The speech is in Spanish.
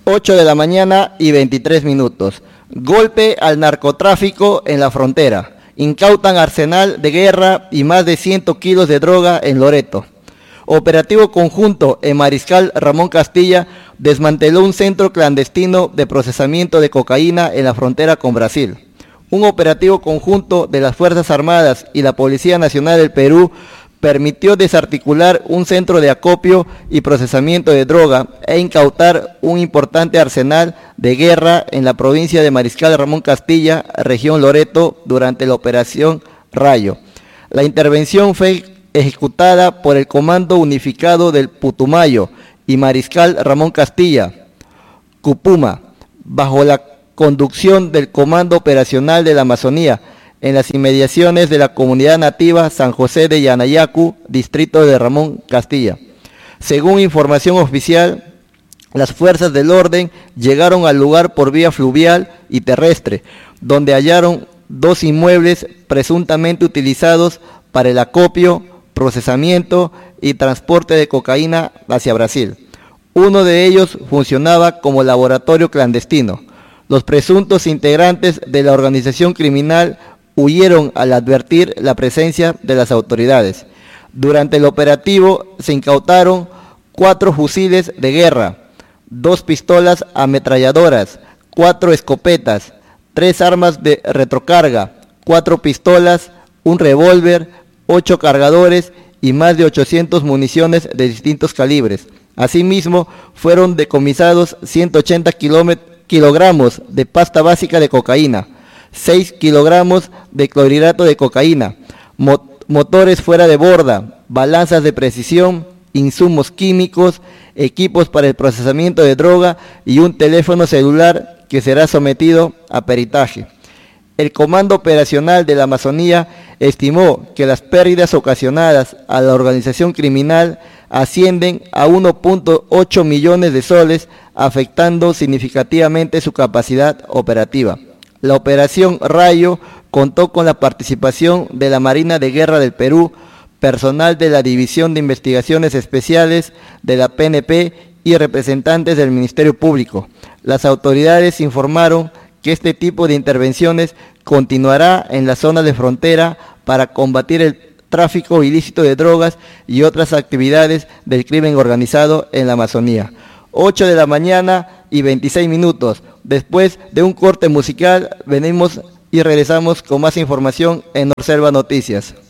8 de la mañana y 23 minutos. Golpe al narcotráfico en la frontera. Incautan arsenal de guerra y más de 100 kilos de droga en Loreto. Operativo conjunto en Mariscal Ramón Castilla desmanteló un centro clandestino de procesamiento de cocaína en la frontera con Brasil. Un operativo conjunto de las Fuerzas Armadas y la Policía Nacional del Perú permitió desarticular un centro de acopio y procesamiento de droga e incautar un importante arsenal de guerra en la provincia de Mariscal Ramón Castilla, región Loreto, durante la Operación Rayo. La intervención fue ejecutada por el Comando Unificado del Putumayo y Mariscal Ramón Castilla, Cupuma, bajo la conducción del Comando Operacional de la Amazonía, en las inmediaciones de la comunidad nativa San José de Yanayacu, distrito de Ramón Castilla. Según información oficial, las fuerzas del orden llegaron al lugar por vía fluvial y terrestre, donde hallaron 2 inmuebles presuntamente utilizados para el acopio, procesamiento y transporte de cocaína hacia Brasil. Uno de ellos funcionaba como laboratorio clandestino. Los presuntos integrantes de la organización criminal huyeron al advertir la presencia de las autoridades. Durante el operativo se incautaron 4 fusiles de guerra, 2 pistolas ametralladoras, 4 escopetas, 3 armas de retrocarga, 4 pistolas, un revólver, 8 cargadores y más de 800 municiones de distintos calibres. Asimismo, fueron decomisados 180 kilogramos de pasta básica de cocaína, 6 kilogramos de clorhidrato de cocaína, motores fuera de borda, balanzas de precisión, insumos químicos, equipos para el procesamiento de droga y un teléfono celular que será sometido a peritaje. El Comando Operacional de la Amazonía estimó que las pérdidas ocasionadas a la organización criminal ascienden a 1.8 millones de soles, afectando significativamente su capacidad operativa. La Operación Rayo contó con la participación de la Marina de Guerra del Perú, personal de la División de Investigaciones Especiales de la PNP y representantes del Ministerio Público. Las autoridades informaron que este tipo de intervenciones continuará en la zona de frontera para combatir el tráfico ilícito de drogas y otras actividades del crimen organizado en la Amazonía. 8 de la mañana y 26 minutos. Después de un corte musical, venimos y regresamos con más información en Norselva Noticias.